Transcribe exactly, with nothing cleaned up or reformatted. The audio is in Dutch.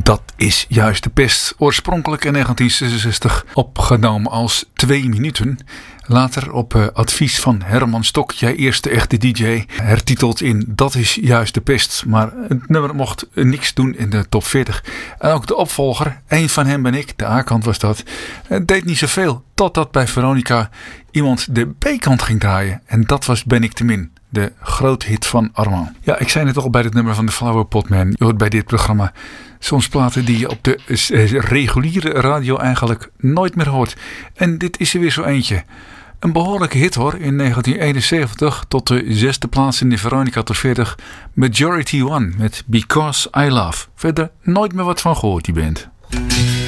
Dat is juist de pest. Oorspronkelijk in negentien zesenzestig opgenomen als twee minuten. Later op uh, advies van Herman Stok, jij eerste echte D J, hertiteld in Dat is juist de pest. Maar het nummer mocht niks doen in de top veertig. En ook de opvolger, één van hem ben ik, de A-kant was dat, deed niet zoveel. Totdat bij Veronica iemand de B-kant ging draaien. En dat was Ben ik te min. De grote hit van Armand. Ja, ik zei het al bij het nummer van de Flower Pot Man. Je hoort bij dit programma soms platen die je op de reguliere radio eigenlijk nooit meer hoort. En dit is er weer zo eentje. Een behoorlijke hit hoor, in negentien eenenzeventig tot de zesde plaats in de Veronica Top veertig. Majority One met Because I Love. Verder nooit meer wat van gehoord die band.